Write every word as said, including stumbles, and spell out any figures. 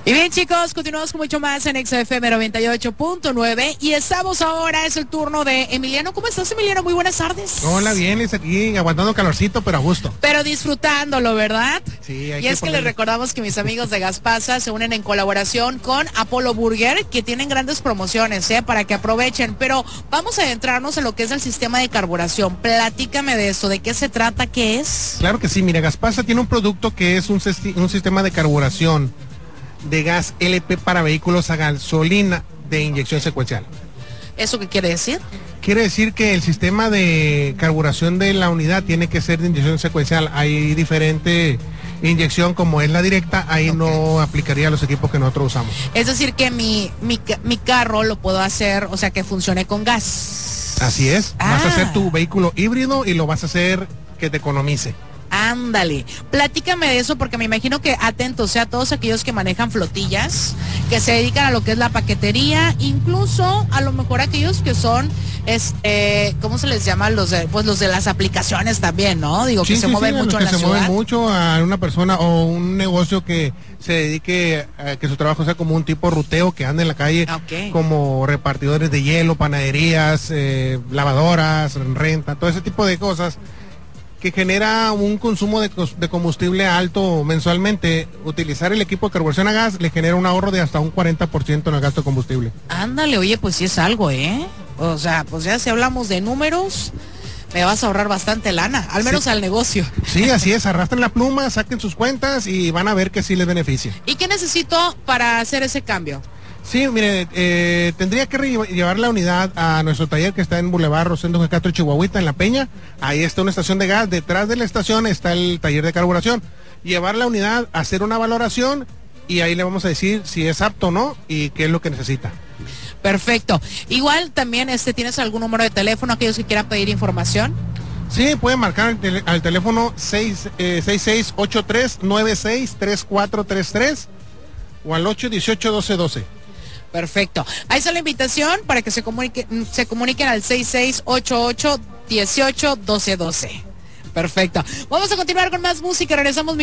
Y bien, chicos, continuamos con mucho más en X F M noventa y ocho punto nueve y estamos ahora, es el turno de Emiliano. ¿Cómo estás, Emiliano? Muy buenas tardes. Hola, bien, es aquí aguantando calorcito, pero a gusto. Pero disfrutándolo, ¿verdad? Sí, hay Y que es que les recordamos que mis amigos de Gaspasa se unen en colaboración con Apollo Burger, que tienen grandes promociones, ¿eh? Para que aprovechen. Pero vamos a adentrarnos en lo que es el sistema de carburación. Platícame de eso, ¿de qué se trata? ¿Qué es? Claro que sí, mira, Gaspasa tiene un producto que es un, un sistema de carburación de gas L P para vehículos a gasolina de inyección secuencial. ¿Eso qué quiere decir? Quiere decir que el sistema de carburación de la unidad tiene que ser de inyección secuencial. Hay diferente inyección como es la directa, ahí okay. No aplicaría a los equipos que nosotros usamos. Es decir que mi, mi, mi carro lo puedo hacer, o sea que funcione con gas. Así es, ah. Vas a hacer tu vehículo híbrido y lo vas a hacer que te economice. Ándale, platícame de eso porque me imagino que atentos, o sea, todos aquellos que manejan flotillas, que se dedican a lo que es la paquetería, incluso a lo mejor aquellos que son, este, ¿cómo se les llama? Los de, pues los de las aplicaciones también, ¿no? Digo, sí, que sí, se mueven sí, mucho que en la se ciudad. mueven mucho a una persona o un negocio que se dedique a que su trabajo sea como un tipo ruteo, que ande en la calle okay. Como repartidores de hielo, panaderías, eh, lavadoras, renta, todo ese tipo de cosas que genera un consumo de, de combustible alto mensualmente. Utilizar el equipo de carburación a gas le genera un ahorro de hasta un cuarenta por ciento en el gasto de combustible. Ándale, oye, pues sí es algo, ¿eh? O sea, pues ya si hablamos de números, me vas a ahorrar bastante lana, al menos sí. Al negocio. Sí, así es, arrastren la pluma, saquen sus cuentas y van a ver que sí les beneficia. ¿Y qué necesito para hacer ese cambio? Sí, mire, eh, tendría que llevar la unidad a nuestro taller que está en Boulevard Rosendo de Castro, Chihuahuita, en La Peña. Ahí está una estación de gas, detrás de la estación está el taller de carburación. Llevar la unidad, hacer una valoración y ahí le vamos a decir si es apto o no y qué es lo que necesita. Perfecto. Igual también, este, ¿tienes algún número de teléfono, aquellos que quieran pedir información? Sí, pueden marcar al, tele, al teléfono seis seis ocho tres nueve seis tres cuatro tres tres o al ocho dieciocho doce doce. Perfecto. Ahí está la invitación para que se comuniquen, se comuniquen al seis seis ocho ocho dieciocho doce doce. Perfecto. Vamos a continuar con más música. Regresamos.